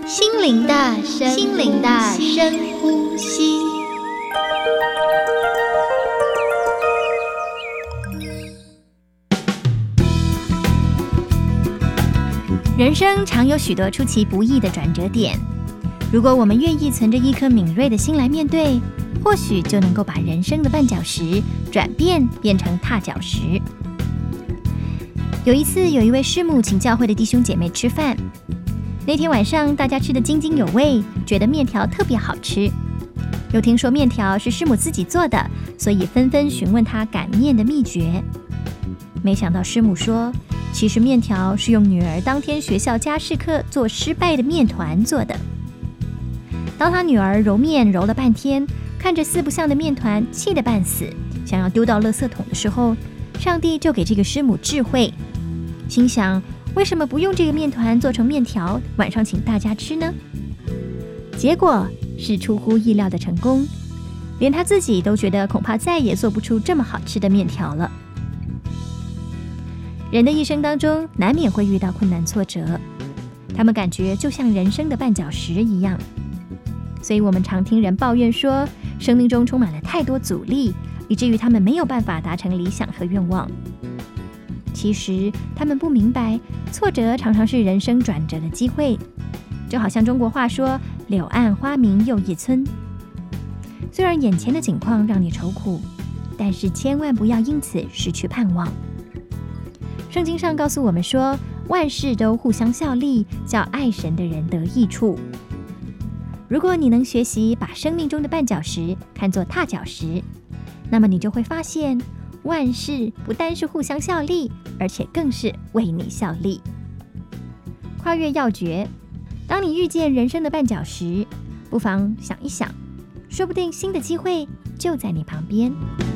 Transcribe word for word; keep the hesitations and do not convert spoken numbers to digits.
心灵的深心灵的深呼吸。人生常有许多出其不意的转折点，如果我们愿意存着一颗敏锐的心来面对，或许就能够把人生的绊脚石转变变成踏脚石。有一次，有一位师母请教会的弟兄姐妹吃饭，那天晚上大家吃得津津有味，觉得面条特别好吃，又听说面条是师母自己做的，所以纷纷询问她擀面的秘诀。没想到师母说，其实面条是用女儿当天学校家事课做失败的面团做的。当她女儿揉面揉了半天，看着四不像的面团，气得半死，想要丢到垃圾桶的时候，上帝就给这个师母智慧，心想为什么不用这个面团做成面条，晚上请大家吃呢？结果是出乎意料的成功，连她自己都觉得恐怕再也做不出这么好吃的面条了。人的一生当中，难免会遇到困难挫折，他们感觉就像人生的绊脚石一样。所以我们常听人抱怨说，生命中充满了太多阻力，以至于他们没有办法达成理想和愿望。其实他们不明白，挫折常常是人生转折的机会，就好像中国话说，柳暗花明又一村。虽然眼前的境况让你愁苦，但是千万不要因此失去盼望。圣经上告诉我们说，万事都互相效力，叫爱神的人得益处。如果你能学习把生命中的绊脚石看作踏脚石，那么你就会发现，万事不单是互相效力，而且更是为你效力。跨越要诀，当你遇见人生的绊脚石，不妨想一想，说不定新的机会就在你旁边。